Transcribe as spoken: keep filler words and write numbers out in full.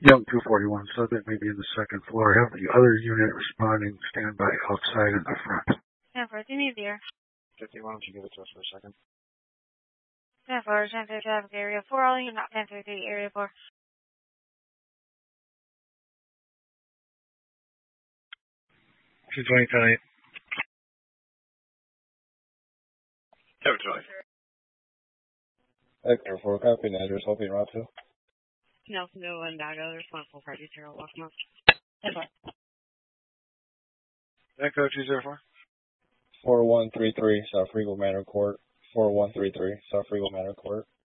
Young two forty-one, subject may be in the second floor. Have the other unit responding stand by outside in the front. ten four, do you need beer? fifty, why don't you give it to us for a second? ten four, ten three traffic area four, all unit, not ten three three, area four. two twenty, ten eight. Seven twenty. Vector four, copy, and address, hoping route two. Nelsonville and Dago, responsible party zero, Walkmouth. ten four. Echo two zero four. four one three three, South Regal Manor Court. four one three three, South Regal Manor Court.